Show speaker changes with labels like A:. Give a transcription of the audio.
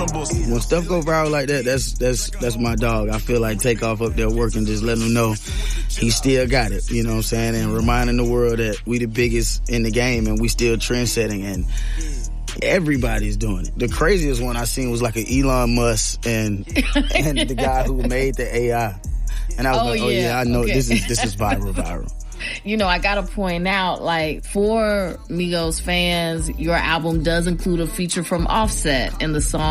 A: When stuff go viral like that, that's my dog. I feel like Takeoff up there working, just letting him know he still got it, you know what I'm saying? And reminding the world that we the biggest in the game and we still trend-setting, and everybody's doing it. The craziest one I seen was like an Elon Musk and the guy who made the AI. And I was I know this is viral.
B: You know, I gotta point out, like, for Migos fans, your album does include a feature from Offset in the song